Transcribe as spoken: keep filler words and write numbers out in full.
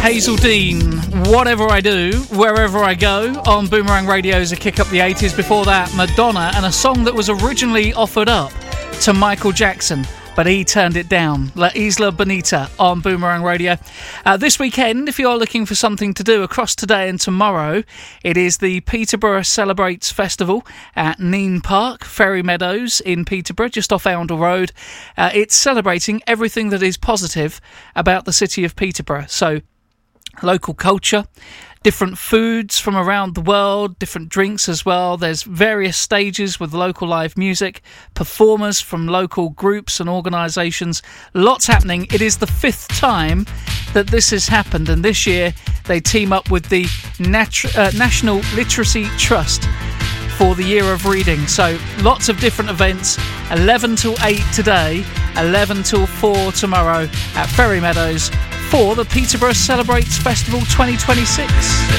Hazel Dean, Whatever I Do, Wherever I Go, on Boomerang Radio as a kick up the eighties. Before that, Madonna, and a song that was originally offered up to Michael Jackson, but he turned it down. La Isla Bonita on Boomerang Radio. Uh, this weekend, if you're looking for something to do across today and tomorrow, it is the Peterborough Celebrates Festival at Neen Park, Ferry Meadows in Peterborough, just off Oundle Road. Uh, it's celebrating everything that is positive about the city of Peterborough. So, local culture, different foods from around the world, different drinks as well. There's various stages with local live music, performers from local groups and organisations. Lots happening. It is the fifth time that this has happened, and this year they team up with the Nat- uh, National Literacy Trust for the Year of Reading. So lots of different events, eleven till eight today, eleven till four tomorrow at Ferry Meadows for the Peterborough Celebrates Festival twenty twenty-six.